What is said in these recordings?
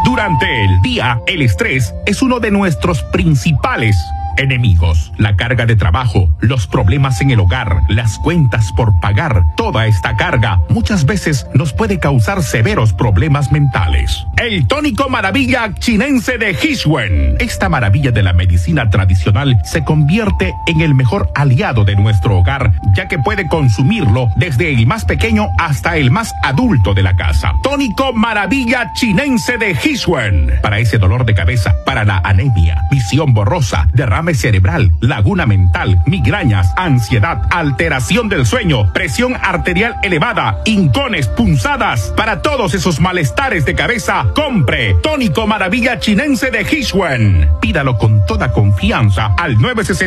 Durante el día, el estrés es uno de nuestros principales enemigos. La carga de trabajo, los problemas en el hogar, las cuentas por pagar, toda esta carga muchas veces nos puede causar severos problemas mentales. El tónico maravilla chinense de Hishwen. Esta maravilla de la medicina tradicional se convierte en el mejor aliado de nuestro hogar, ya que puede consumirlo desde el más pequeño hasta el más adulto de la casa. Tónico maravilla chinense de Hishwen. Para ese dolor de cabeza, para la anemia, visión borrosa, derrame cerebral, laguna mental, migrañas, ansiedad, alteración del sueño, presión arterial elevada, hincones, punzadas. Para todos esos malestares de cabeza, compre tónico maravilla chinense de Hishwen. Pídalo con toda confianza al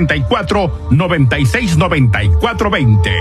964-969420.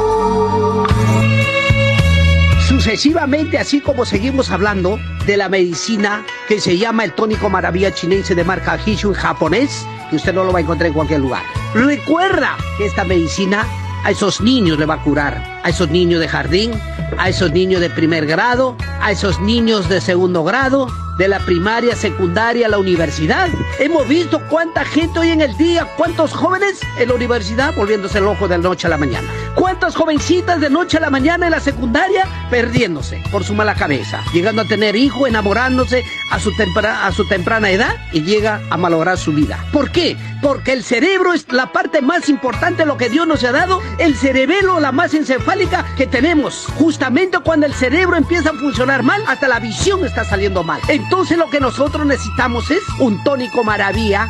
Sucesivamente, así como seguimos hablando de la medicina que se llama el tónico maravilla chinense de marca Hishwen japonés, que usted no lo va a encontrar en cualquier lugar. Recuerda que esta medicina a esos niños le va a curar, a esos niños de jardín, a esos niños de primer grado, a esos niños de segundo grado, de la primaria, secundaria, la universidad. Hemos visto cuánta gente hoy en el día, cuántos jóvenes en la universidad volviéndose loco de la noche a la mañana. Cuántas jovencitas de noche a la mañana en la secundaria perdiéndose por su mala cabeza, llegando a tener hijos, enamorándose a su temprana edad y llega a malograr su vida. ¿Por qué? Porque el cerebro es la parte más importante de lo que Dios nos ha dado, el cerebelo, la masa encefálica que tenemos. Justamente cuando el cerebro empieza a funcionar mal, hasta la visión está saliendo mal. Entonces lo que nosotros necesitamos es un tónico maravilla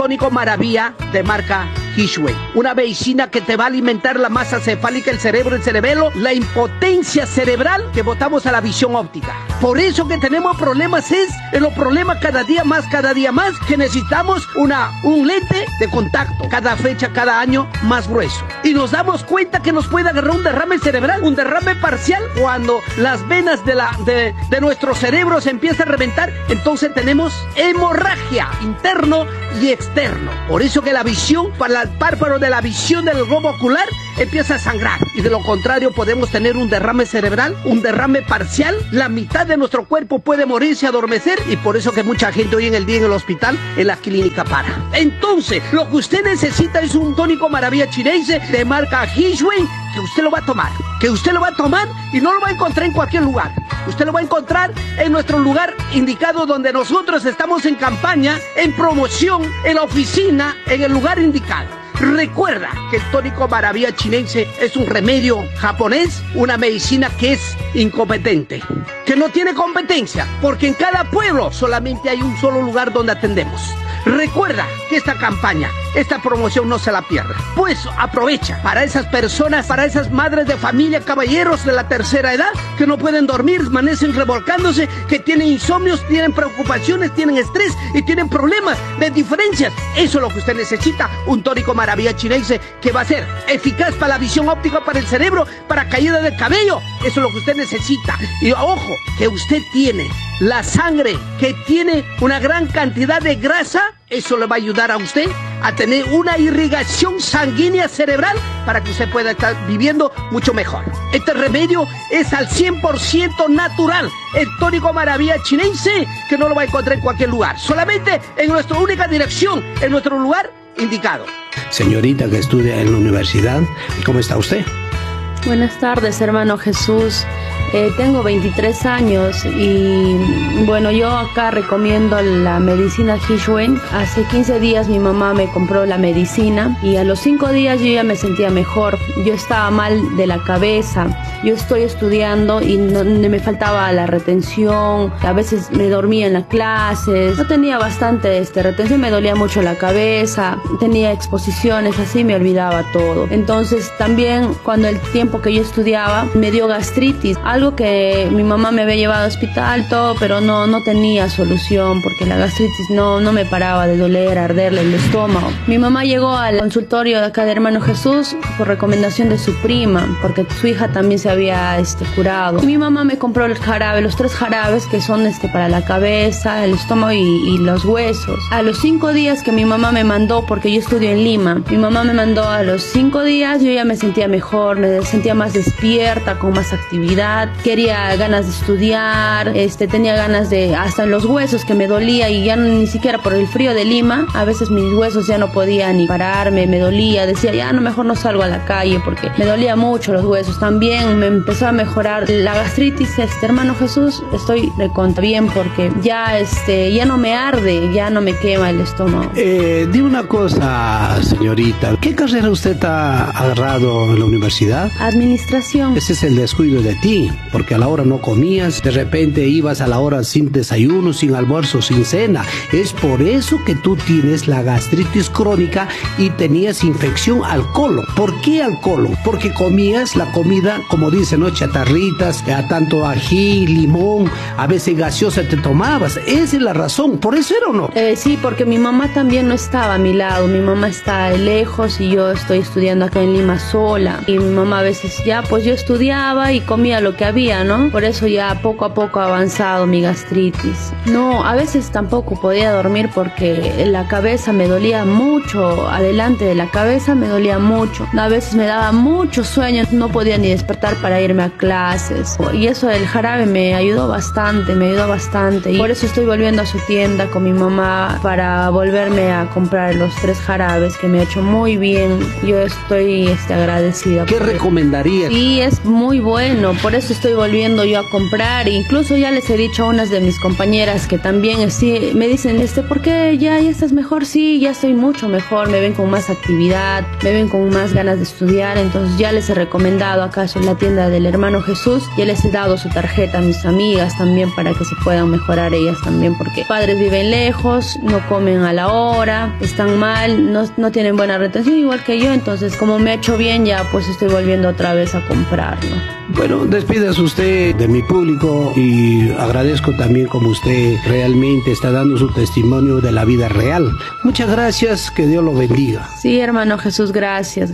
de marca Hishwen. Una medicina que te va a alimentar la masa encefálica, el cerebro, el cerebelo, la impotencia cerebral que botamos a la visión óptica. Por eso que tenemos problemas en los problemas cada día más, que necesitamos un lente de contacto, cada fecha, cada año más grueso. Y nos damos cuenta que nos puede agarrar un derrame cerebral, un derrame parcial, cuando las venas de nuestro cerebro se empiezan a reventar, entonces tenemos hemorragia interno y externo. Por eso que la visión, para el párpado de la visión del globo ocular, empieza a sangrar. Y de lo contrario podemos tener un derrame cerebral, un derrame parcial. La mitad de nuestro cuerpo puede morirse, adormecer, y por eso que mucha gente hoy en el día en el hospital, en la clínica para. Entonces, lo que usted necesita es un tónico maravilla chinense de marca Hishwen, que usted lo va a tomar. Y no lo va a encontrar en cualquier lugar. Usted lo va a encontrar en nuestro lugar indicado, donde nosotros estamos en campaña, en promoción, en la oficina, en el lugar indicado. Recuerda que el tónico maravilla chinense es un remedio japonés, una medicina que es incompetente, que no tiene competencia, porque en cada pueblo solamente hay un solo lugar donde atendemos. Recuerda que esta campaña, esta promoción no se la pierda. Pues aprovecha para esas personas, para esas madres de familia, caballeros de la tercera edad, que no pueden dormir, amanecen revolcándose, que tienen insomnios, tienen preocupaciones, tienen estrés y tienen problemas de diferencias. Eso es lo que usted necesita, un tónico maravilla chinense que va a ser eficaz para la visión óptica, para el cerebro, para caída del cabello. Eso es lo que usted necesita. Y ojo, que usted tiene la sangre que tiene una gran cantidad de grasa. Eso le va a ayudar a usted a tener una irrigación sanguínea cerebral para que usted pueda estar viviendo mucho mejor. Este remedio es al 100% natural. El tónico maravilla chinense, que no lo va a encontrar en cualquier lugar, solamente en nuestra única dirección, en nuestro lugar indicado. Señorita que estudia en la universidad, ¿cómo está usted? Buenas tardes, hermano Jesús. Tengo 23 años y bueno, yo acá recomiendo la medicina Hishwen. Hace 15 días mi mamá me compró la medicina y a los 5 días yo ya me sentía mejor. Yo estaba mal de la cabeza. Yo estoy estudiando y me faltaba la retención. A veces me dormía en las clases. No tenía bastante retención, me dolía mucho la cabeza. Tenía exposiciones, así me olvidaba todo. Entonces también cuando el tiempo que yo estudiaba me dio gastritis. Algo que mi mamá me había llevado al hospital, todo, pero no tenía solución porque la gastritis no me paraba de doler, arderle el estómago. Mi mamá llegó al consultorio de acá de Hermano Jesús por recomendación de su prima, porque su hija también se había curado. Y mi mamá me compró el jarabe, los 3 jarabes que son para la cabeza, el estómago y los huesos. A los 5 días que mi mamá me mandó, porque yo estudio en Lima, mi mamá me mandó a los 5 días, yo ya me sentía mejor, me sentía sentía más despierta, con más actividad, quería ganas de estudiar, tenía ganas de, hasta en los huesos que me dolía, y ya ni siquiera por el frío de Lima, a veces mis huesos ya no podían ni pararme, me dolía, decía ya no, mejor no salgo a la calle porque me dolía mucho los huesos. También me empezó a mejorar la gastritis, hermano Jesús, estoy recontra bien porque ya no me arde, ya no me quema el estómago. Dime una cosa, señorita, ¿qué carrera usted ha agarrado en la universidad? Administración. Ese es el descuido de ti, porque a la hora no comías, de repente ibas a la hora sin desayuno, sin almuerzo, sin cena. Es por eso que tú tienes la gastritis crónica y tenías infección al colon. ¿Por qué al colon? Porque comías la comida, como dicen, ¿no? Chatarritas, tanto ají, limón, a veces gaseosa te tomabas. Esa es la razón. ¿Por eso era o no? Sí, porque mi mamá también no estaba a mi lado. Mi mamá está lejos y yo estoy estudiando acá en Lima sola. Y mi mamá a veces ya, pues yo estudiaba y comía lo que había, ¿no? Por eso ya poco a poco ha avanzado mi gastritis. No, a veces tampoco podía dormir porque la cabeza me dolía mucho. Adelante de la cabeza me dolía mucho. A veces me daba mucho sueño. No podía ni despertar para irme a clases. Y eso del jarabe me ayudó bastante, Y por eso estoy volviendo a su tienda con mi mamá para volverme a comprar los 3 jarabes que me ha hecho muy bien. Yo estoy agradecida. ¿Qué recomendarías? Sí, es muy bueno, por eso estoy volviendo yo a comprar. Incluso ya les he dicho a unas de mis compañeras que también me dicen, ¿por qué ya estás mejor? Sí, ya estoy mucho mejor, me ven con más actividad, me ven con más ganas de estudiar. Entonces ya les he recomendado acaso en la tienda del hermano Jesús, ya les he dado su tarjeta a mis amigas también para que se puedan mejorar ellas también, porque padres viven lejos, no comen a la hora, están mal, no tienen buena retención igual que yo. Entonces como me ha hecho bien, ya pues estoy volviendo otra vez a comprarlo. Bueno, despídase usted de mi público y agradezco también como usted realmente está dando su testimonio de la vida real. Muchas gracias, que Dios lo bendiga. Sí, hermano Jesús, gracias.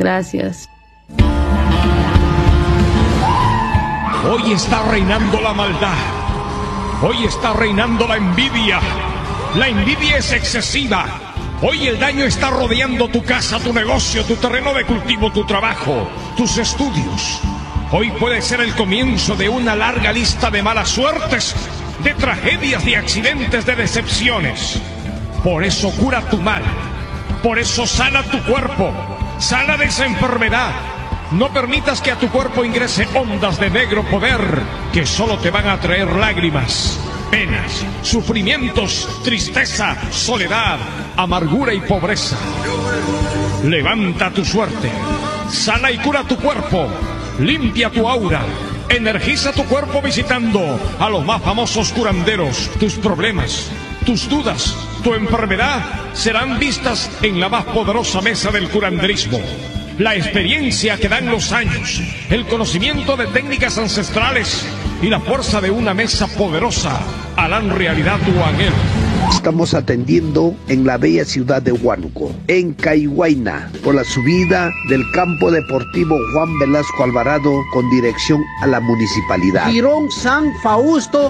Hoy está reinando la maldad. Hoy está reinando la envidia. La envidia es excesiva. Hoy el daño está rodeando tu casa, tu negocio, tu terreno de cultivo, tu trabajo, tus estudios. Hoy puede ser el comienzo de una larga lista de malas suertes, de tragedias, de accidentes, de decepciones. Por eso cura tu mal. Por eso sana tu cuerpo. Sana de esa enfermedad. No permitas que a tu cuerpo ingrese ondas de negro poder que solo te van a traer lágrimas, penas, sufrimientos, tristeza, soledad, amargura y pobreza. Levanta tu suerte, sana y cura tu cuerpo, limpia tu aura, energiza tu cuerpo visitando a los más famosos curanderos. Tus problemas, tus dudas, tu enfermedad serán vistas en la más poderosa mesa del curanderismo. La experiencia que dan los años, el conocimiento de técnicas ancestrales y la fuerza de una mesa poderosa harán realidad tu anhelo. Estamos atendiendo en la bella ciudad de Huánuco, en Caihuayna, por la subida del campo deportivo Juan Velasco Alvarado con dirección a la municipalidad. Jirón San Fausto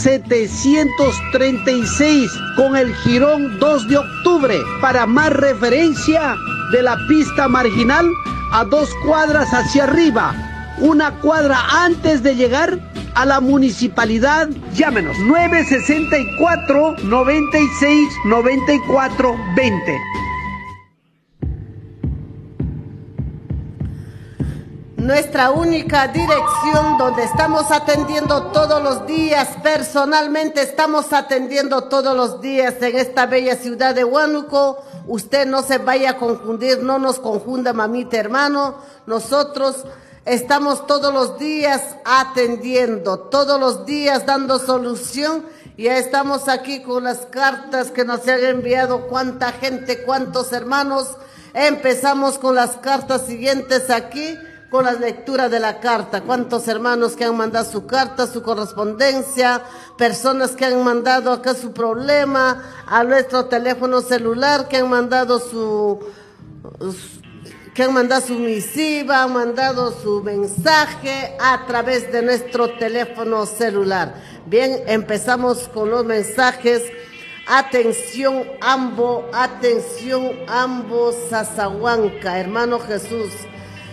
736 con el jirón 2 de octubre. Para más referencia, de la pista marginal a 2 cuadras hacia arriba, 1 cuadra antes de llegar a la municipalidad. Llámenos 964 96 94 20. Nuestra única dirección donde estamos atendiendo todos los días, personalmente estamos atendiendo todos los días en esta bella ciudad de Huánuco. Usted no se vaya a confundir, no nos confunda, mamita, hermano. Nosotros estamos todos los días atendiendo, todos los días dando solución. Ya estamos aquí con las cartas que nos han enviado cuánta gente, cuántos hermanos. Empezamos con las cartas siguientes aquí, con la lectura de la carta. Cuántos hermanos que han mandado su carta, su correspondencia, personas que han mandado acá su problema a nuestro teléfono celular, que han mandado su misiva, han mandado su mensaje a través de nuestro teléfono celular. Bien, empezamos con los mensajes. Atención Ambo, Sasahuanca, hermano Jesús.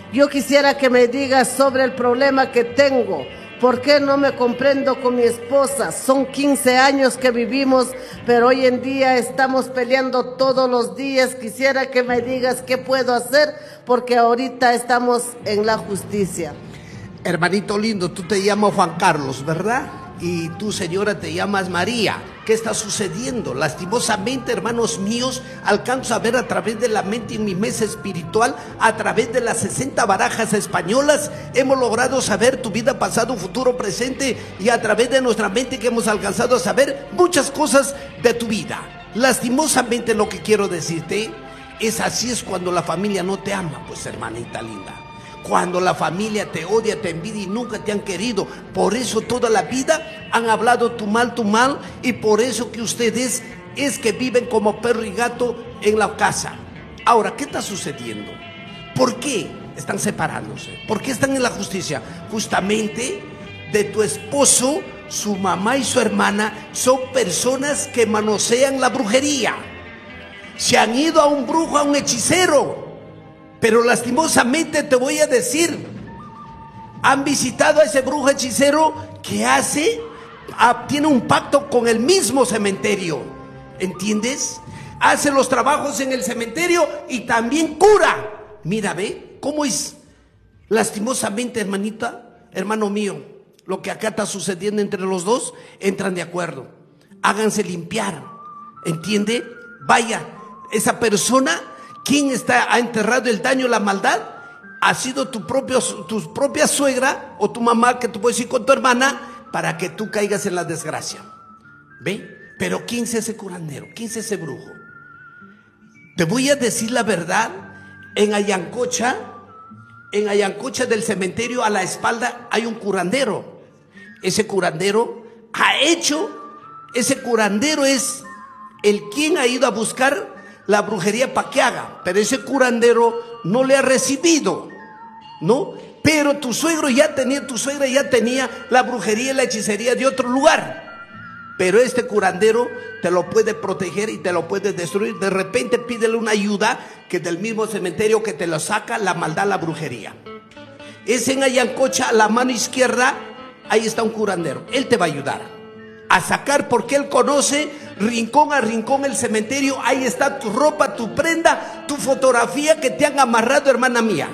Yo quisiera que me digas sobre el problema que tengo. ¿Por qué no me comprendo con mi esposa? Son 15 años que vivimos, pero hoy en día estamos peleando todos los días. Quisiera que me digas qué puedo hacer, porque ahorita estamos en la justicia. Hermanito lindo, tú te llamas Juan Carlos, ¿verdad? Y tu señora te llamas María. ¿Qué está sucediendo? Lastimosamente, hermanos míos, alcanzo a ver a través de la mente en mi mesa espiritual, a través de las 60 barajas españolas, hemos logrado saber tu vida, pasado, futuro, presente, y a través de nuestra mente que hemos alcanzado a saber muchas cosas de tu vida. Lastimosamente, lo que quiero decirte es: así es cuando la familia no te ama, pues, hermanita linda. Cuando la familia te odia, te envidia y nunca te han querido. Por eso toda la vida han hablado tu mal, y por eso que ustedes es que viven como perro y gato en la casa. Ahora, ¿qué está sucediendo? ¿Por qué están separándose? ¿Por qué están en la justicia? Justamente de tu esposo, su mamá y su hermana son personas que manosean la brujería. Se han ido a un brujo, a un hechicero. Pero lastimosamente te voy a decir, han visitado a ese brujo hechicero que tiene un pacto con el mismo cementerio, ¿entiendes? Hace los trabajos en el cementerio y también cura. Mira, ve cómo es. Lastimosamente, hermanita, hermano mío, lo que acá está sucediendo entre los dos, entran de acuerdo. Háganse limpiar, ¿entiende? Vaya, esa persona, ¿quién ha enterrado el daño, la maldad? Ha sido tu propia suegra o tu mamá, que tú puedes ir con tu hermana, para que tú caigas en la desgracia. ¿Ve? Pero ¿quién es ese curandero? ¿Quién es ese brujo? Te voy a decir la verdad. En Ayancocha del cementerio, a la espalda hay un curandero. Ese curandero es el quien ha ido a buscar la brujería para que haga, pero ese curandero no le ha recibido, ¿no? Pero tu suegra ya tenía la brujería y la hechicería de otro lugar. Pero este curandero te lo puede proteger y te lo puede destruir. De repente pídele una ayuda, que del mismo cementerio que te lo saca la maldad, la brujería. Es en Ayancocha, a la mano izquierda, ahí está un curandero. Él te va a ayudar a sacar, porque él conoce rincón a rincón el cementerio. Ahí está tu ropa, tu prenda, tu fotografía que te han amarrado, hermana mía.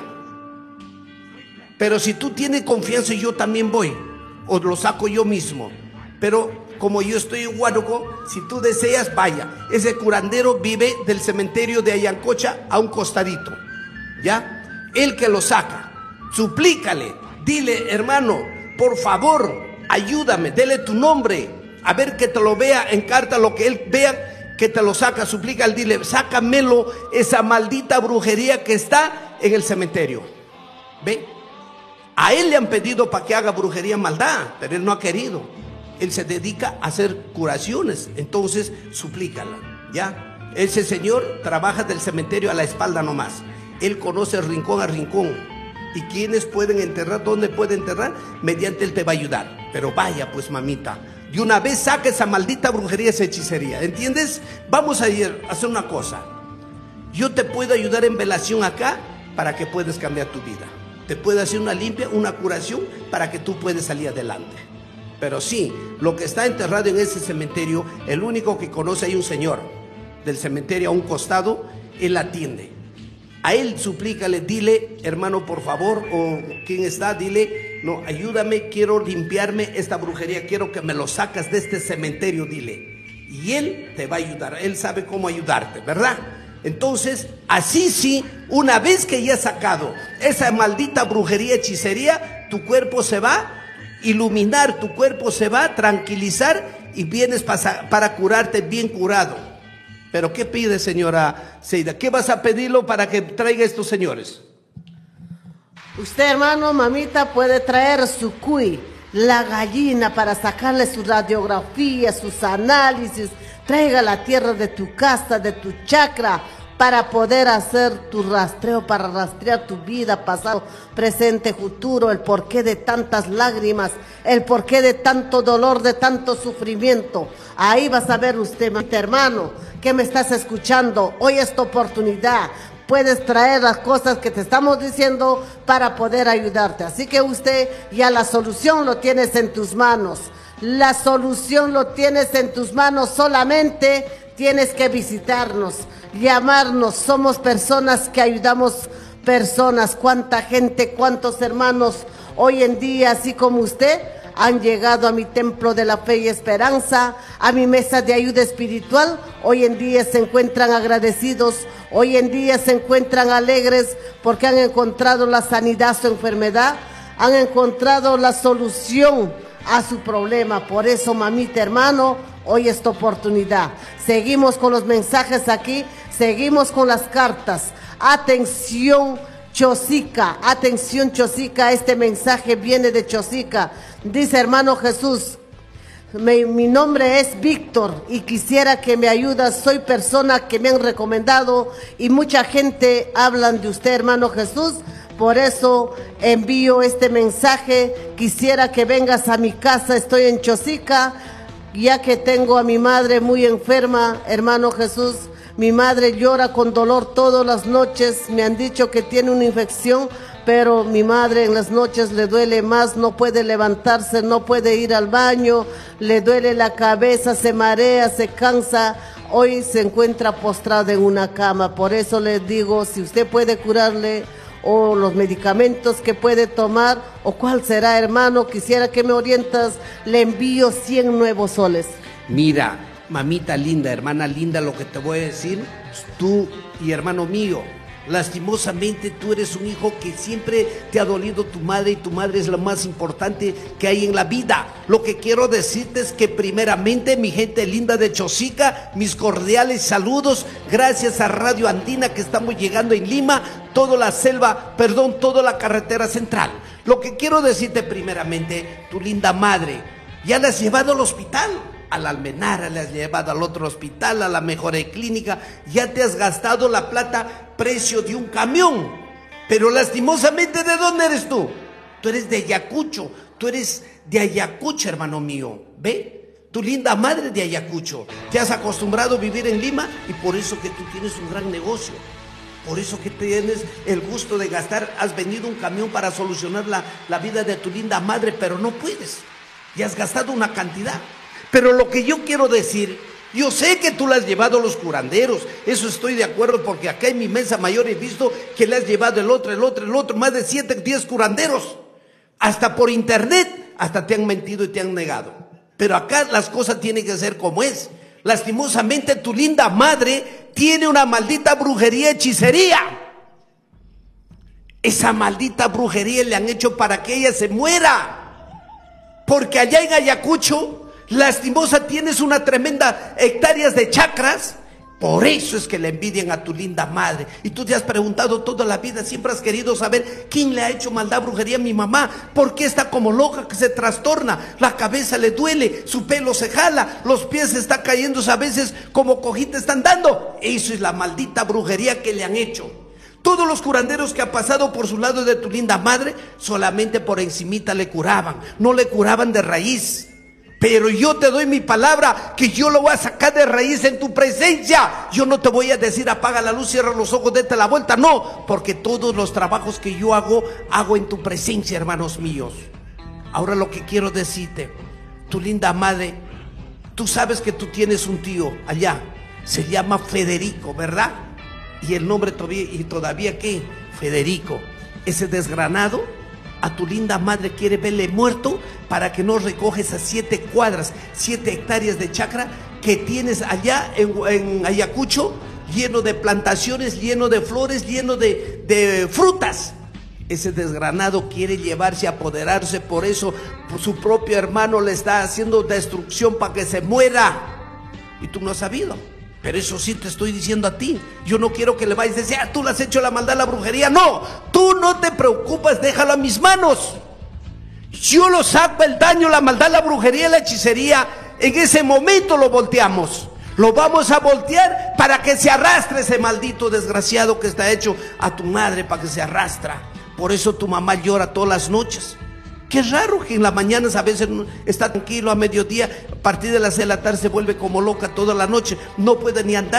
Pero si tú tienes confianza, yo también voy, o lo saco yo mismo. Pero como yo estoy en Huánuco, si tú deseas, vaya. Ese curandero vive del cementerio de Ayancocha a un costadito, ¿ya? El que lo saca, suplícale, dile: hermano, por favor, ayúdame, dele tu nombre, a ver que te lo vea en carta, lo que él vea, que te lo saca, suplícale, dile: sácamelo, esa maldita brujería que está en el cementerio. ¿Ve? A él le han pedido para que haga brujería, maldad, pero él no ha querido. Él se dedica a hacer curaciones, entonces suplícala, ¿ya? Ese señor trabaja del cementerio a la espalda nomás. Él conoce rincón a rincón. ¿Y quiénes pueden enterrar? ¿Dónde puede enterrar? Mediante él te va a ayudar. Pero vaya pues, mamita, de una vez saca esa maldita brujería, esa hechicería, ¿entiendes? Vamos a hacer una cosa. Yo te puedo ayudar en velación acá para que puedas cambiar tu vida. Te puedo hacer una limpia, una curación para que tú puedas salir adelante. Pero sí, lo que está enterrado en ese cementerio, el único que conoce, hay un señor del cementerio a un costado, él atiende. A él suplícale, dile: hermano, por favor, o quien está, dile: no, ayúdame, quiero limpiarme esta brujería, quiero que me lo sacas de este cementerio, dile. Y él te va a ayudar, él sabe cómo ayudarte, ¿verdad? Entonces, así sí, una vez que ya has sacado esa maldita brujería, hechicería, tu cuerpo se va a iluminar, tu cuerpo se va a tranquilizar y vienes para curarte bien curado. Pero ¿qué pide, señora Seida? ¿Qué vas a pedirlo para que traiga estos señores? Usted, hermano, mamita, puede traer su cuy, la gallina, para sacarle su radiografía, sus análisis. Traiga la tierra de tu casa, de tu chacra, para poder hacer tu rastreo, para rastrear tu vida, pasado, presente, futuro, el porqué de tantas lágrimas, el porqué de tanto dolor, de tanto sufrimiento. Ahí vas a ver usted, mi hermano, que me estás escuchando. Hoy es tu oportunidad. puedes traer las cosas que te estamos diciendo para poder ayudarte. Así que usted ya la solución lo tienes en tus manos. La solución lo tienes en tus manos, solamente tienes que visitarnos, llamarnos. Somos personas que ayudamos personas. Cuánta gente, cuántos hermanos hoy en día, así como usted, han llegado a mi templo de la fe y esperanza, a mi mesa de ayuda espiritual. Hoy en día se encuentran agradecidos, hoy en día se encuentran alegres porque han encontrado la sanidad a su enfermedad, han encontrado la solución a su problema. Por eso, mamita, hermano, hoy es tu oportunidad. Seguimos con los mensajes aquí, seguimos con las cartas. Atención, Chosica, este mensaje viene de Chosica. Dice: hermano Jesús, mi nombre es Víctor y quisiera que me ayudas. Soy persona que me han recomendado y mucha gente hablan de usted, hermano Jesús. Por eso envío este mensaje. Quisiera que vengas a mi casa, estoy en Chosica, ya que tengo a mi madre muy enferma, hermano Jesús. Mi madre llora con dolor todas las noches. Me han dicho que tiene una infección, pero mi madre en las noches le duele más, no puede levantarse, no puede ir al baño, le duele la cabeza, se marea, se cansa. Hoy se encuentra postrada en una cama. Por eso le digo, si usted puede curarle, o los medicamentos que puede tomar, o cuál será, hermano, quisiera que me orientas. Le envío 100 nuevos soles. Mira, mamita linda, hermana linda, lo que te voy a decir, tú y hermano mío, lastimosamente tú eres un hijo que siempre te ha dolido tu madre, y tu madre es lo más importante que hay en la vida. Lo que quiero decirte es que primeramente, mi gente linda de Chosica, mis cordiales saludos, gracias a Radio Andina que estamos llegando en Lima, toda la selva, toda la carretera central. Lo que quiero decirte primeramente, tu linda madre, ya la has llevado al hospital, a la Almenara, le has llevado al otro hospital, a la Mejor Clínica, ya te has gastado la plata, precio de un camión. Pero lastimosamente, ¿de dónde eres tú? Tú eres de Ayacucho, hermano mío, ¿ve? Tu linda madre de Ayacucho. Te has acostumbrado a vivir en Lima y por eso que tú tienes un gran negocio. Por eso que tienes el gusto de gastar, has venido un camión para solucionar la vida de tu linda madre, pero no puedes. Y has gastado una cantidad. Pero lo que yo quiero decir, yo sé que tú le has llevado a los curanderos, eso estoy de acuerdo, porque acá en mi mesa mayor he visto que le has llevado el otro, más de 7, 10 curanderos. Hasta por internet, hasta te han mentido y te han negado. Pero acá las cosas tienen que ser como es. Lastimosamente tu linda madre tiene una maldita brujería, hechicería. Esa maldita brujería le han hecho para que ella se muera. Porque allá en Ayacucho, lastimosa, tienes una tremenda hectáreas de chacras. Por eso es que le envidian a tu linda madre. Y tú te has preguntado toda la vida, siempre has querido saber quién le ha hecho maldad, brujería a mi mamá. ¿Por qué está como loca, que se trastorna? La cabeza le duele, su pelo se jala, los pies se están cayéndose a veces como cojita están dando. Eso es la maldita brujería que le han hecho. Todos los curanderos que han pasado por su lado de tu linda madre, solamente por encimita le curaban, no le curaban de raíz. Pero yo te doy mi palabra que yo lo voy a sacar de raíz en tu presencia. Yo no te voy a decir apaga la luz, cierra los ojos, date la vuelta. No, porque todos los trabajos que yo hago en tu presencia, hermanos míos. Ahora lo que quiero decirte, tu linda madre, tú sabes que tú tienes un tío allá, se llama Federico, ¿verdad? Y el nombre todavía ¿qué? Federico. Ese desgranado a tu linda madre quiere verle muerto para que no recoges esas 7 cuadras, 7 hectáreas de chacra que tienes allá en Ayacucho, lleno de plantaciones, lleno de flores, lleno de frutas. Ese desgranado quiere llevarse, apoderarse, por eso su propio hermano le está haciendo destrucción para que se muera. Y tú no has sabido. Pero eso sí te estoy diciendo a ti. Yo no quiero que le vayas a decir, tú le has hecho la maldad, la brujería. No, tú no te preocupes, déjalo a mis manos. Yo lo saco, el daño, la maldad, la brujería, la hechicería. En ese momento lo volteamos. Lo vamos a voltear para que se arrastre ese maldito desgraciado que está hecho a tu madre, para que se arrastra. Por eso tu mamá llora todas las noches. Qué raro que en las mañanas a veces está tranquilo, a mediodía, a partir de las 6 de la tarde se vuelve como loca toda la noche, no puede ni andar.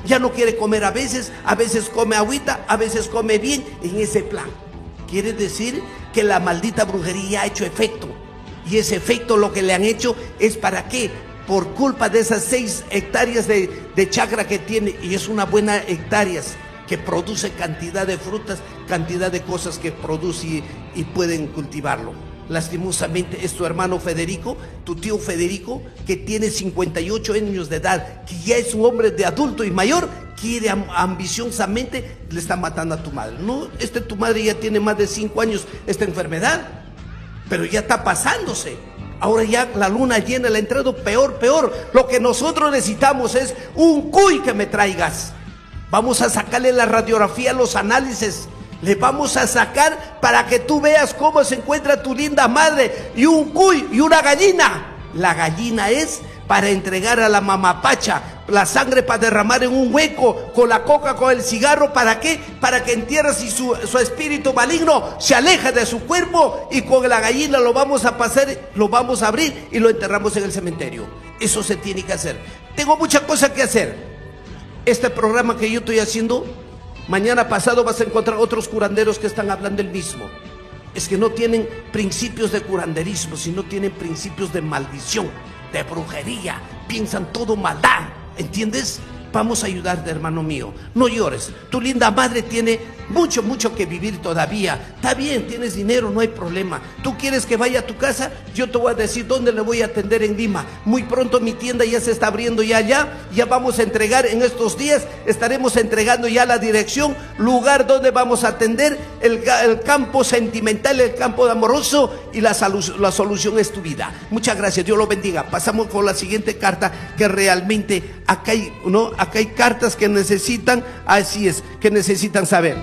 ya no quiere comer a veces come agüita, a veces come bien, en ese plan. Quiere decir que la maldita brujería ha hecho efecto. Y ese efecto lo que le han hecho es ¿para qué? Por culpa de esas 6 hectáreas de chacra que tiene, y es una buena hectáreas, que produce cantidad de frutas, cantidad de cosas que produce y pueden cultivarlo. Lastimosamente es tu hermano Federico, tu tío Federico, que tiene 58 años de edad, que ya es un hombre de adulto y mayor, quiere ambiciosamente, le está matando a tu madre. No, tu madre ya tiene más de 5 años esta enfermedad, pero ya está pasándose. Ahora ya la luna llena le ha entrado peor. Lo que nosotros necesitamos es un cuy que me traigas. Vamos a sacarle la radiografía, los análisis. Le vamos a sacar para que tú veas cómo se encuentra tu linda madre. Y un cuy y una gallina. La gallina es para entregar a la mamapacha, la sangre para derramar en un hueco, con la coca, con el cigarro. ¿Para qué? Para que entierres y su espíritu maligno se aleje de su cuerpo, y con la gallina lo vamos a pasar, lo vamos a abrir y lo enterramos en el cementerio. Eso se tiene que hacer. Tengo muchas cosas que hacer. Este programa que yo estoy haciendo, mañana pasado vas a encontrar otros curanderos que están hablando el mismo. Es que no tienen principios de curanderismo, sino tienen principios de maldición, de brujería, piensan todo maldad, ¿entiendes? Vamos a ayudarte, hermano mío, no llores. Tu linda madre tiene mucho que vivir todavía. Está bien, tienes dinero, no hay problema. Tú quieres que vaya a tu casa, yo te voy a decir dónde le voy a atender en Lima. Muy pronto mi tienda ya se está abriendo ya vamos a entregar en estos días, estaremos entregando ya la dirección, lugar donde vamos a atender, el campo sentimental, el campo amoroso, y la solución es tu vida. Muchas gracias, Dios lo bendiga. Pasamos con la siguiente carta, que realmente acá hay cartas que necesitan, así es, que necesitan saber.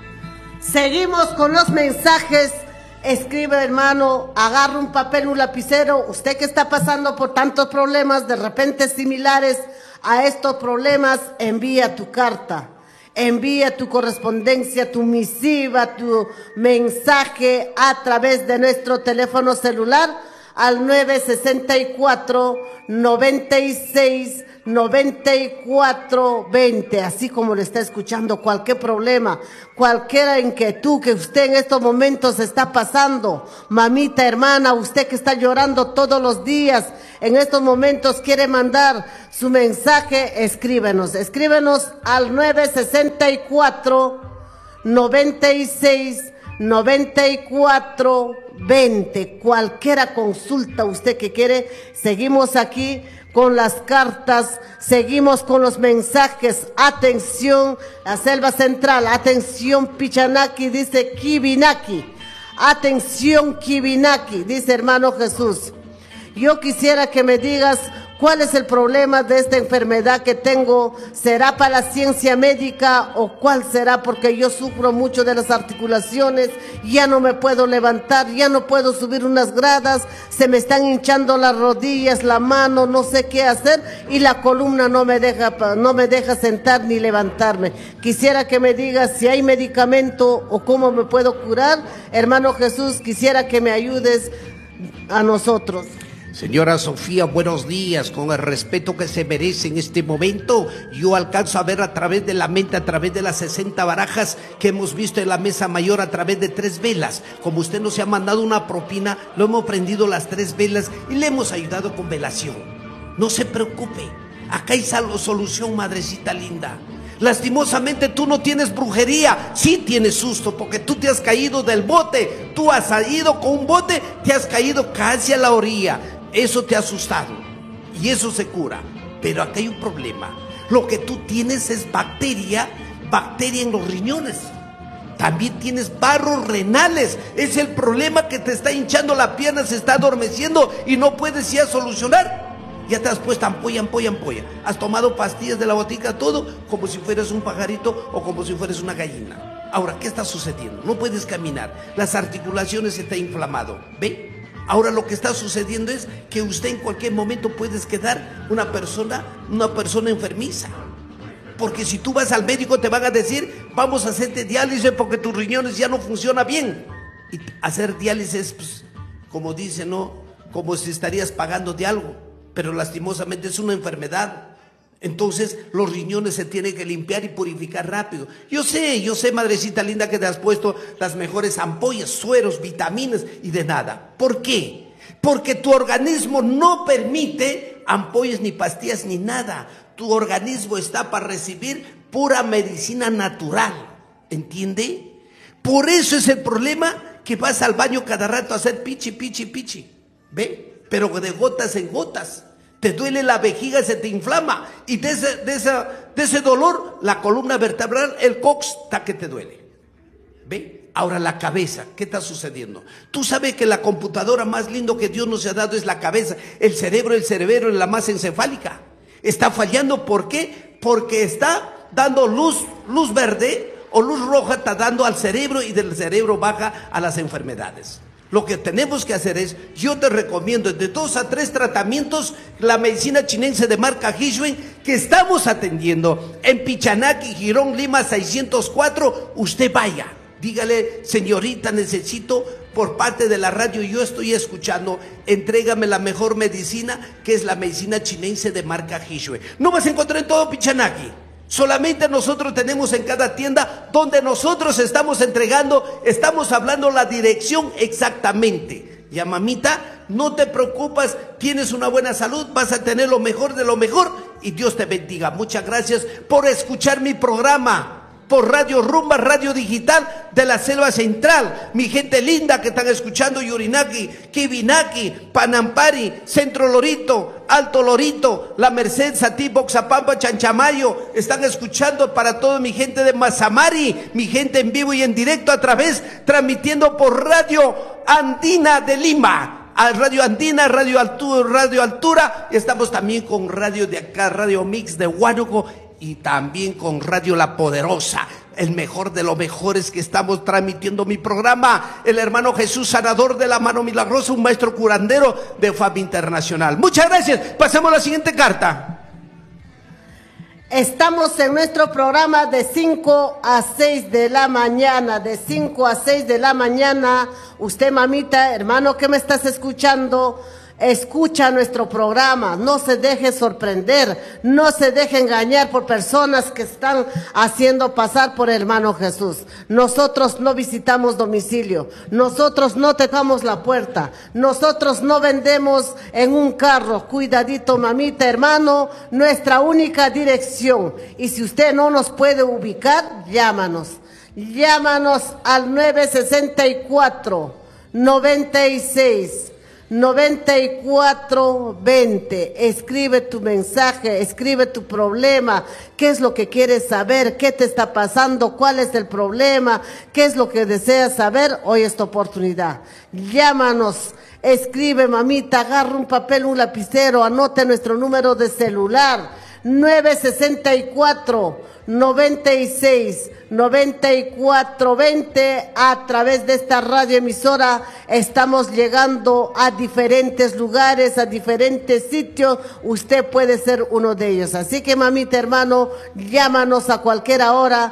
Seguimos con los mensajes. Escribe, hermano, agarra un papel, un lapicero. Usted que está pasando por tantos problemas, de repente similares a estos problemas, envía tu carta, envía tu correspondencia, tu misiva, tu mensaje a través de nuestro teléfono celular al 964-96-94-20, así como le está escuchando. Cualquier problema, cualquier inquietud que usted en estos momentos está pasando, mamita, hermana, usted que está llorando todos los días, en estos momentos quiere mandar su mensaje, escríbenos al 964-96-94-20. Cualquiera consulta usted que quiere, seguimos aquí con las cartas, seguimos con los mensajes. Atención, la selva central, atención Pichanaki, dice Kibinaki, atención Kibinaki, dice hermano Jesús. Yo quisiera que me digas cuál es el problema de esta enfermedad que tengo. ¿Será para la ciencia médica o cuál será? Porque yo sufro mucho de las articulaciones, ya no me puedo levantar, ya no puedo subir unas gradas, se me están hinchando las rodillas, la mano, no sé qué hacer, y la columna no me deja sentar ni levantarme. Quisiera que me digas si hay medicamento o cómo me puedo curar. Hermano Jesús, quisiera que me ayudes a nosotros. Señora Sofía, buenos días. Con el respeto que se merece en este momento, yo alcanzo a ver a través de la mente, a través de las 60 barajas que hemos visto en la mesa mayor, a través de 3 velas. Como usted nos ha mandado una propina, lo hemos prendido las 3 velas y le hemos ayudado con velación. No se preocupe, acá hay solución, madrecita linda. Lastimosamente tú no tienes brujería, sí tienes susto, porque tú te has caído del bote, tú has ido con un bote, te has caído casi a la orilla. Eso te ha asustado y eso se cura. Pero acá hay un problema. Lo que tú tienes es bacteria en los riñones. También tienes barros renales. Es el problema que te está hinchando la pierna, se está adormeciendo y no puedes ya solucionar. Ya te has puesto ampolla. Has tomado pastillas de la botica, todo como si fueras un pajarito o como si fueras una gallina. Ahora, ¿qué está sucediendo? No puedes caminar, las articulaciones están inflamado. ¿Ve? Ahora lo que está sucediendo es que usted en cualquier momento puedes quedar una persona enfermiza. Porque si tú vas al médico te van a decir, vamos a hacerte diálisis porque tus riñones ya no funcionan bien. Y hacer diálisis, pues, como dicen, ¿no? Como si estarías pagando de algo. Pero lastimosamente es una enfermedad. Entonces los riñones se tienen que limpiar y purificar rápido. Yo sé, madrecita linda, que te has puesto las mejores ampollas, sueros, vitaminas y de nada. ¿Por qué? Porque tu organismo no permite ampollas ni pastillas ni nada. Tu organismo está para recibir pura medicina natural. ¿Entiende? Por eso es el problema que vas al baño cada rato a hacer pichi, pichi, pichi. ¿Ve? Pero de gotas en gotas. Te duele la vejiga, se te inflama. Y de ese dolor, la columna vertebral, el cox, está que te duele. ¿Ve? Ahora la cabeza, ¿qué está sucediendo? Tú sabes que la computadora más lindo que Dios nos ha dado es la cabeza. El cerebro es la masa encefálica. Está fallando, ¿por qué? Porque está dando luz verde o luz roja, está dando al cerebro, y del cerebro baja a las enfermedades. Lo que tenemos que hacer es, yo te recomiendo de 2 a 3 tratamientos, la medicina chinense de marca Hishuen, que estamos atendiendo en Pichanaki, Girón, Lima 604. Usted vaya, dígale: señorita, necesito por parte de la radio, yo estoy escuchando, entrégame la mejor medicina, que es la medicina chinense de marca Hishuen. No vas a encontrar en todo Pichanaki. Solamente nosotros tenemos en cada tienda donde nosotros estamos entregando, estamos hablando la dirección exactamente. Ya, mamita, no te preocupes, tienes una buena salud, vas a tener lo mejor de lo mejor, y Dios te bendiga. Muchas gracias por escuchar mi programa por Radio Rumba, radio digital de la Selva Central. Mi gente linda que están escuchando Yurinaki, Kibinaki, Panampari, Centro Lorito, Alto Lorito, La Merced, Satí, Boxapampa, Chanchamayo. Están escuchando para toda mi gente de Mazamari, mi gente en vivo y en directo a través, transmitiendo por Radio Andina de Lima. A Radio Andina, Radio Altura. Estamos también con radio de acá, Radio Mix de Huánuco, y también con Radio La Poderosa, el mejor de los mejores, que estamos transmitiendo mi programa. El hermano Jesús, sanador de la mano milagrosa, un maestro curandero de fama internacional. Muchas gracias. Pasemos a la siguiente carta. Estamos en nuestro programa de 5 a 6 de la mañana, de 5 a 6 de la mañana. Usted, mamita, hermano, que me estás escuchando, escucha nuestro programa, no se deje sorprender, no se deje engañar por personas que están haciendo pasar por hermano Jesús. Nosotros no visitamos domicilio, nosotros no tocamos la puerta, nosotros no vendemos en un carro. Cuidadito, mamita, hermano, nuestra única dirección. Y si usted no nos puede ubicar, llámanos al 964 96 9420. Escribe tu mensaje, escribe tu problema, qué es lo que quieres saber, qué te está pasando, cuál es el problema, qué es lo que deseas saber. Hoy es tu oportunidad. Llámanos, escribe, mamita, agarra un papel, un lapicero, anote nuestro número de celular: 964 96 9420. A través de esta radioemisora estamos llegando a diferentes lugares, a diferentes sitios. Usted puede ser uno de ellos. Así que, mamita, hermano, llámanos a cualquier hora,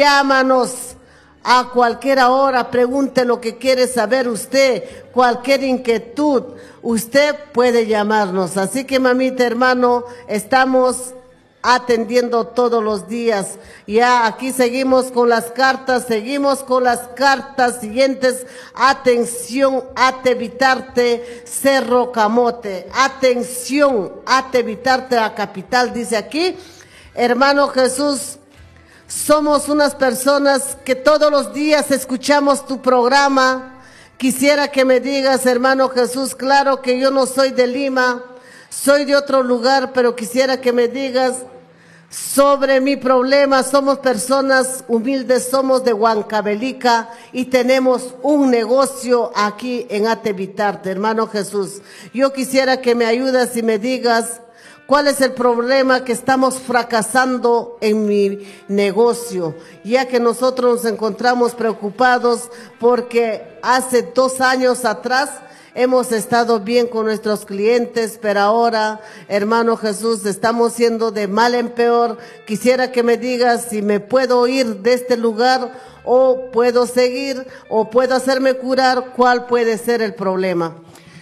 pregunte lo que quiere saber usted, cualquier inquietud, usted puede llamarnos. Así que, mamita, hermano, estamos atendiendo todos los días. Ya aquí seguimos con las cartas siguientes. Atención, Atevitarte, Cerro Camote. Atención, Atevitarte, la capital, dice aquí. Hermano Jesús, somos unas personas que todos los días escuchamos tu programa. Quisiera que me digas, hermano Jesús, claro que yo no soy de Lima, soy de otro lugar, pero quisiera que me digas sobre mi problema. Somos personas humildes, somos de Huancavelica y tenemos un negocio aquí en Atevitarte. Hermano Jesús, yo quisiera que me ayudes y me digas cuál es el problema que estamos fracasando en mi negocio, ya que nosotros nos encontramos preocupados porque hace 2 años atrás hemos estado bien con nuestros clientes, pero ahora, hermano Jesús, estamos siendo de mal en peor. Quisiera que me digas si me puedo ir de este lugar, o puedo seguir, o puedo hacerme curar. ¿Cuál puede ser el problema?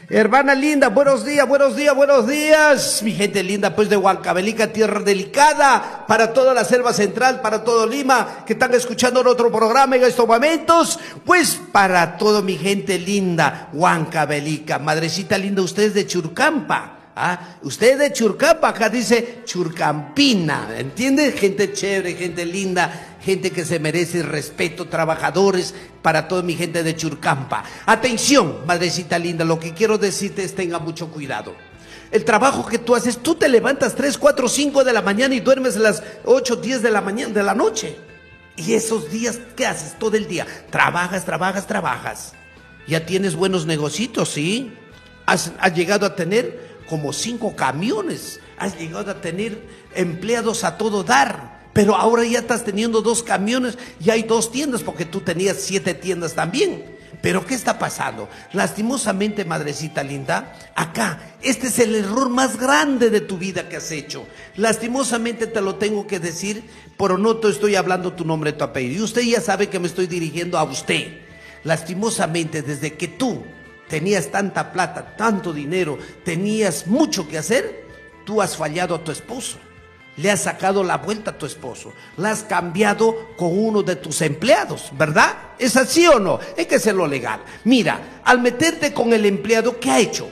Hermana linda, buenos días, buenos días, buenos días. Mi gente linda, pues de Huancavelica, tierra delicada, para toda la selva central, para todo Lima, que están escuchando en otro programa en estos momentos. Pues para todo mi gente linda, Huancavelica. Madrecita linda, usted es de Churcampa. ¿Ah? Usted de Churcampa, acá dice Churcampina, ¿entiende? Gente chévere, gente linda, gente que se merece respeto, trabajadores, para toda mi gente de Churcampa. Atención, madrecita linda, lo que quiero decirte es tenga mucho cuidado. El trabajo que tú haces, tú te levantas 3, 4, 5 de la mañana y duermes a las 8, 10 de la mañana, de la noche. Y esos días, ¿qué haces todo el día? Trabajas, trabajas, trabajas. Ya tienes buenos negocios, ¿sí? Has llegado a tener como 5 camiones, has llegado a tener empleados a todo dar, pero ahora ya estás teniendo 2 camiones y hay 2 tiendas porque tú tenías 7 tiendas también. Pero ¿qué está pasando? Lastimosamente, madrecita linda, acá, este es el error más grande de tu vida que has hecho. Lastimosamente te lo tengo que decir, pero no te estoy hablando tu nombre, tu apellido. Y usted ya sabe que me estoy dirigiendo a usted. Lastimosamente, desde que tú tenías tanta plata, tanto dinero, tenías mucho que hacer, tú has fallado a tu esposo, le has sacado la vuelta a tu esposo, la has cambiado con uno de tus empleados, ¿verdad? ¿Es así o no? Hay que hacerlo legal. Mira, al meterte con el empleado, ¿qué ha hecho?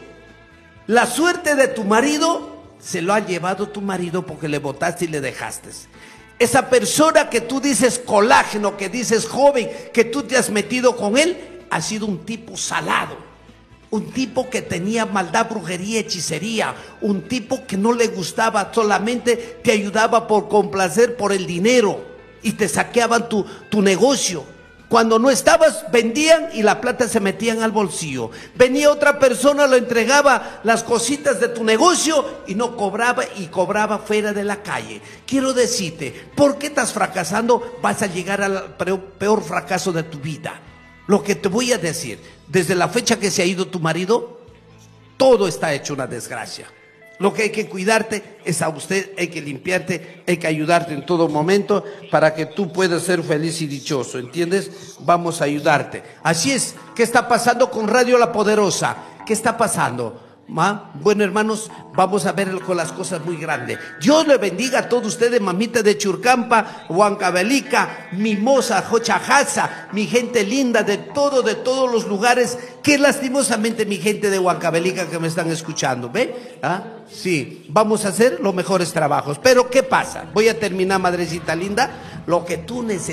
La suerte de tu marido se lo ha llevado tu marido porque le botaste y le dejaste. Esa persona que tú dices colágeno, que dices joven, que tú te has metido con él, ha sido un tipo salado. Un tipo que tenía maldad, brujería, hechicería. Un tipo que no le gustaba, solamente te ayudaba por complacer, por el dinero. Y te saqueaban tu negocio. Cuando no estabas, vendían y la plata se metían al bolsillo. Venía otra persona, lo entregaba las cositas de tu negocio y no cobraba, y cobraba fuera de la calle. Quiero decirte, ¿por qué estás fracasando? Vas a llegar al peor fracaso de tu vida. Lo que te voy a decir, desde la fecha que se ha ido tu marido, todo está hecho una desgracia. Lo que hay que cuidarte es a usted, hay que limpiarte, hay que ayudarte en todo momento para que tú puedas ser feliz y dichoso, ¿entiendes? Vamos a ayudarte. Así es, ¿qué está pasando con Radio La Poderosa? ¿Qué está pasando? Bueno, hermanos, vamos a ver con las cosas muy grandes. Dios le bendiga a todos ustedes, mamita de Churcampa, Huancavelica, Mimosa, Jochajaza, mi gente linda de todos los lugares, que lastimosamente mi gente de Huancavelica que me están escuchando, ¿ve? Sí, vamos a hacer los mejores trabajos. Pero ¿qué pasa? Voy a terminar, madrecita linda, lo que tú necesitas.